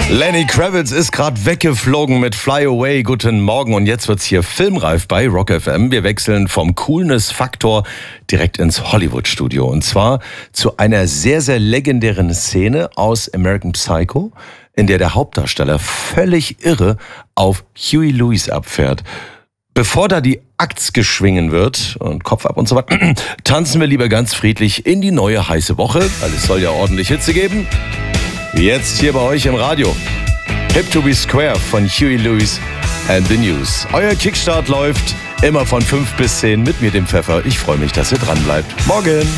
Lenny Kravitz ist gerade weggeflogen mit Fly Away. Guten Morgen. Und jetzt wird's hier filmreif bei Rock FM. Wir wechseln vom Coolness-Faktor direkt ins Hollywood-Studio. Und zwar zu einer sehr, sehr legendären Szene aus American Psycho, in der Hauptdarsteller völlig irre auf Huey Lewis abfährt. Bevor da die Axt geschwingen wird und Kopf ab und so weiter, tanzen wir lieber ganz friedlich in die neue heiße Woche, weil es soll ja ordentlich Hitze geben. Jetzt hier bei euch im Radio. Hip to be Square von Huey Lewis and the News. Euer Kickstart läuft immer von 5 bis 10 mit mir, dem Pfeffer. Ich freue mich, dass ihr dran bleibt. Morgen!